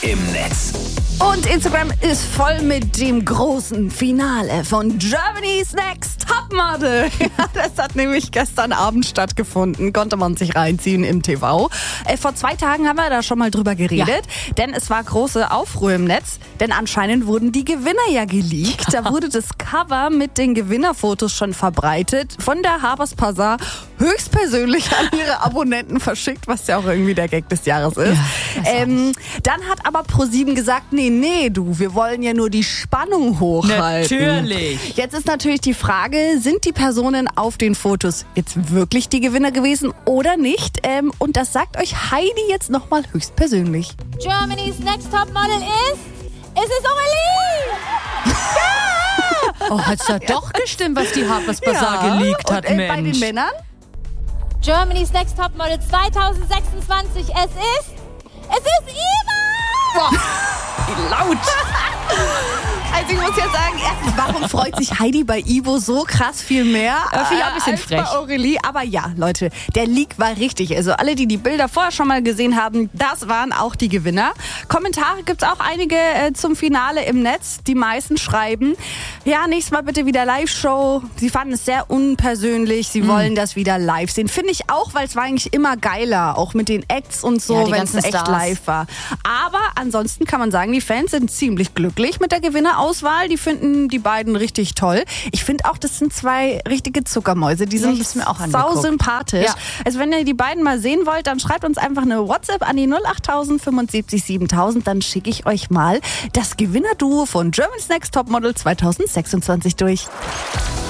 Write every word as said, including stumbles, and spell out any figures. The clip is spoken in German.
im Netz. Und Instagram ist voll mit dem großen Finale von Germany's Next Topmodel. Ja, das hat nämlich gestern Abend stattgefunden, konnte man sich reinziehen im T V. Äh, vor zwei Tagen haben wir da schon mal drüber geredet, ja. denn es war große Aufruhr im Netz, denn anscheinend wurden die Gewinner ja geleakt. Da wurde das Cover mit den Gewinnerfotos schon verbreitet, von der Harper's Bazaar höchstpersönlich an ihre Abonnenten verschickt, was ja auch irgendwie der Gag des Jahres ist. Ja, ähm, dann hat aber ProSieben gesagt, nee, nee, du, wir wollen ja nur die Spannung hochhalten. Natürlich. Jetzt ist natürlich die Frage, sind die Personen auf den Fotos jetzt wirklich die Gewinner gewesen oder nicht? Ähm, und das sagt euch Heidi jetzt nochmal höchstpersönlich. Germany's Next Topmodel ist... Es ist Aurelie! Ja! Oh, hat's da doch gestimmt, was die Harper's Bazaar ja. geleakt hat, und, äh, Mensch. bei den Männern? Germany's Next Topmodel zwanzig sechsundzwanzig. Es ist... Es ist Ivo! Boah, wie laut! Also ich muss jetzt sagen, erstens, warum freut sich Heidi bei Ivo so krass viel mehr äh, Finde ich auch ein bisschen als frech. bei Aurelie? Aber ja, Leute, der Leak war richtig. Also alle, die die Bilder vorher schon mal gesehen haben, das waren auch die Gewinner. Kommentare gibt's auch einige äh, zum Finale im Netz. Die meisten schreiben, ja, nächstes Mal bitte wieder Live-Show. Sie fanden es sehr unpersönlich. Sie mhm. wollen das wieder live sehen. Finde ich auch, weil es war eigentlich immer geiler. Auch mit den Acts und so, ja, wenn es echt Stars. live war. Aber ansonsten kann man sagen, die Fans sind ziemlich glücklich mit der Gewinnerauswahl. Die finden die beiden richtig toll. Ich finde auch, das sind zwei richtige Zuckermäuse. Die sind ja, mir auch sau sympathisch. Ja. Also wenn ihr die beiden mal sehen wollt, dann schreibt uns einfach eine WhatsApp an die null acht tausend fünfundsiebzig siebentausend. Dann schicke ich euch mal das Gewinnerduo von Germany's Next Topmodel zwanzig sechsundzwanzig durch.